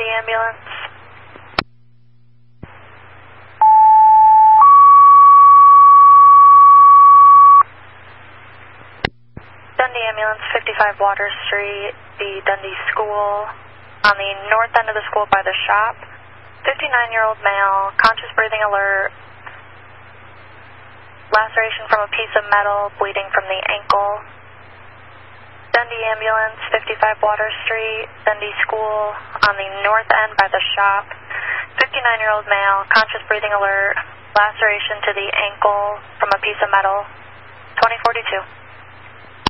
Dundee ambulance. Dundee ambulance, 55 Water Street, the Dundee School. On the north end of the school by the shop. 59-year-old male, conscious breathing alert. Laceration from a piece of metal, bleeding from the ankle. Dundee ambulance, 55 Water Street, Dundee School. On the north end by the shop. 59-year-old male, conscious breathing alert. Laceration to the ankle from a piece of metal. 2042.